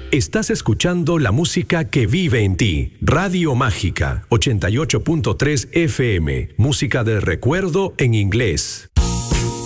Estás escuchando la música que vive en ti. Radio Mágica, 88.3 FM. Música del recuerdo en inglés.